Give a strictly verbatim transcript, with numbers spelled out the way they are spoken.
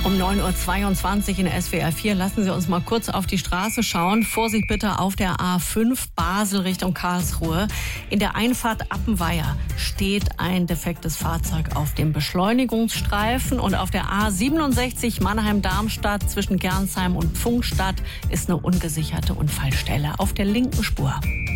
Um neun Uhr zweiundzwanzig in S W R vier lassen Sie uns mal kurz auf die Straße schauen. Vorsicht bitte auf der A fünf Basel Richtung Karlsruhe. In der Einfahrt Appenweier steht ein defektes Fahrzeug auf dem Beschleunigungsstreifen. Und auf der A siebenundsechzig Mannheim-Darmstadt zwischen Gernsheim und Pfungstadt ist eine ungesicherte Unfallstelle auf der linken Spur.